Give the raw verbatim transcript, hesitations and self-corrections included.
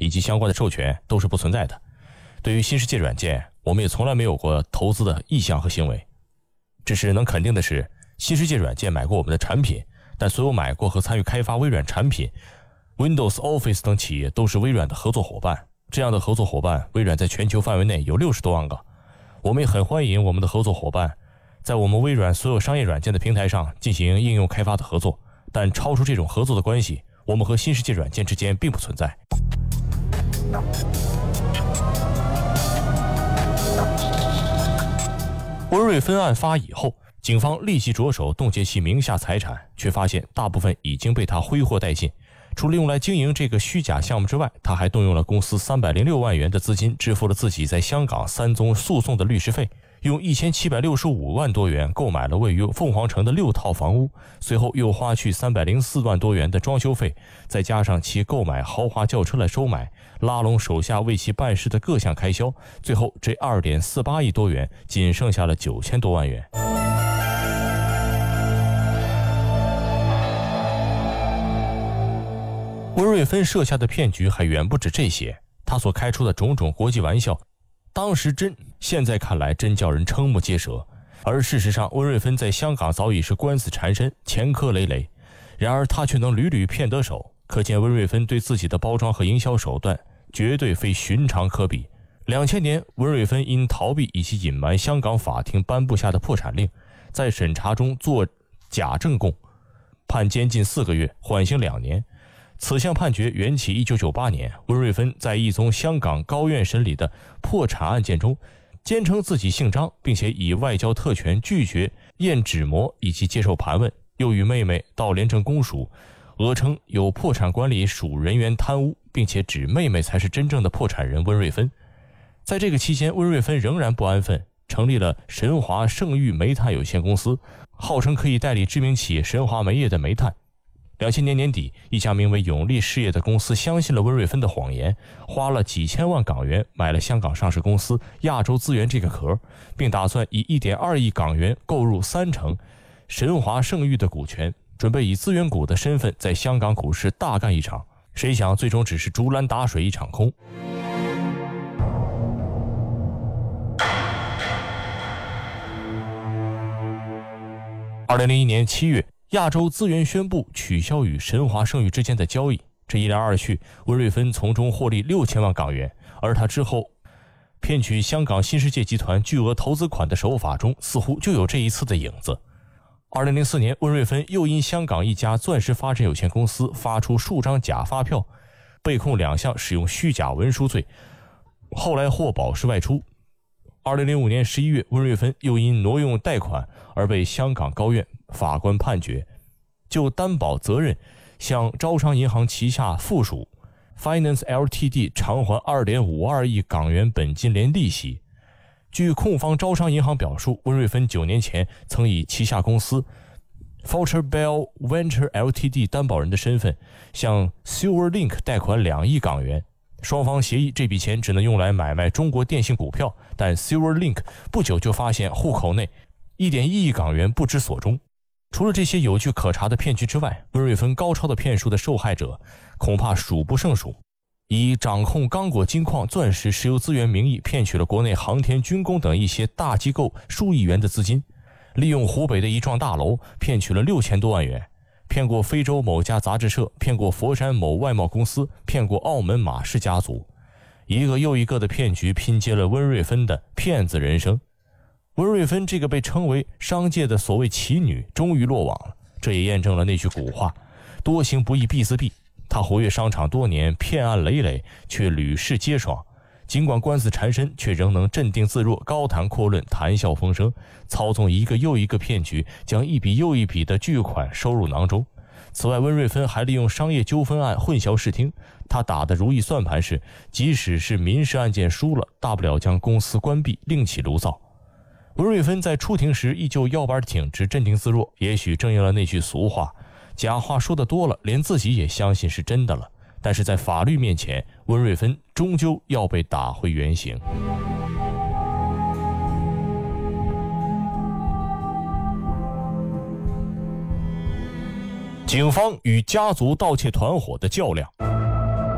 以及相关的授权都是不存在的。对于新世界软件，我们也从来没有过投资的意向和行为。只是能肯定的是，新世界软件买过我们的产品，但所有买过和参与开发微软产品、Windows Office 等企业都是微软的合作伙伴。这样的合作伙伴，微软在全球范围内有六十多万个。我们也很欢迎我们的合作伙伴在我们微软所有商业软件的平台上进行应用开发的合作，但超出这种合作的关系，我们和新世界软件之间并不存在。温瑞芬案发以后，警方立即着手冻结其名下财产，却发现大部分已经被他挥霍殆尽。除了用来经营这个虚假项目之外，他还动用了公司三百零六万元的资金，支付了自己在香港三宗诉讼的律师费，用一千七百六十五万多元购买了位于凤凰城的六套房屋，随后又花去三百零四万多元的装修费，再加上其购买豪华轿车来收买，拉拢手下为其办事的各项开销，最后这 二点四八亿多元仅剩下了九千多万元。温瑞芬设下的骗局还远不止这些，他所开出的种种国际玩笑，当时真，现在看来真叫人瞠目结舌。而事实上，温瑞芬在香港早已是官司缠身，前科累累，然而他却能屡屡骗得手，可见温瑞芬对自己的包装和营销手段绝对非寻常可比。两千年，温瑞芬因逃避以及隐瞒香港法庭颁布下的破产令，在审查中作假证供，判监禁四个月，缓刑两年。此项判决缘起一九九八年，温瑞芬在一宗香港高院审理的破产案件中，坚称自己姓张，并且以外交特权拒绝验纸膜以及接受盘问，又与妹妹到廉政公署讹称有破产管理署人员贪污，并且指妹妹才是真正的破产人温瑞芬。在这个期间，温瑞芬仍然不安分，成立了神华盛誉煤炭有限公司，号称可以代理知名企业神华煤业的煤炭。两千年年底，一家名为永利事业的公司相信了温瑞芬的谎言，花了几千万港元买了香港上市公司亚洲资源这个壳，并打算以 一点二亿港元购入三成神华盛誉的股权，准备以资源股的身份在香港股市大干一场。谁想最终只是竹篮打水一场空。二零零一年七月，亚洲资源宣布取消与神华盛誉之间的交易，这一来二去，温瑞芬从中获利六千万港元，而他之后骗取香港新世界集团巨额投资款的手法中，似乎就有这一次的影子。二零零四年，温瑞芬又因香港一家钻石发展有限公司发出数张假发票，被控两项使用虚假文书罪，后来获保释外出。二零零五年十一月，温瑞芬又因挪用贷款而被香港高院法官判决，就担保责任向招商银行旗下附属 Finance L T D 偿还 二点五二亿港元本金连利息。据控方招商银行表述，温瑞芬九年前曾以旗下公司 Fortune Bell Venture L T D 担保人的身份向 Silverlink 贷款两亿港元。双方协议这笔钱只能用来买卖中国电信股票，但 Silverlink 不久就发现户口内 一点一亿港元不知所终。除了这些有据可查的骗局之外，温瑞芬高超的骗术的受害者恐怕数不胜数。以掌控刚果金矿、钻石、石油资源名义，骗取了国内航天、军工等一些大机构数亿元的资金，利用湖北的一幢大楼骗取了六千多万元，骗过非洲某家杂志社，骗过佛山某外贸公司，骗过澳门马氏家族。一个又一个的骗局拼接了温瑞芬的骗子人生。温瑞芬这个被称为商界的所谓奇女终于落网了，这也验证了那句古话，多行不义必自毙。他活跃商场多年，骗案累累，却屡试皆爽。尽管官司缠身，却仍能镇定自若，高谈阔论，谈笑风生，操纵一个又一个骗局，将一笔又一笔的巨款收入囊中。此外，温瑞芬还利用商业纠纷案混淆视听。他打的如意算盘是，即使是民事案件输了，大不了将公司关闭，另起炉灶。温瑞芬在出庭时依旧腰板挺直，镇定自若，也许正应了那句俗话，假话说得多了，连自己也相信是真的了。但是在法律面前，温瑞芬终究要被打回原形。警方与家族盗窃团伙的较量。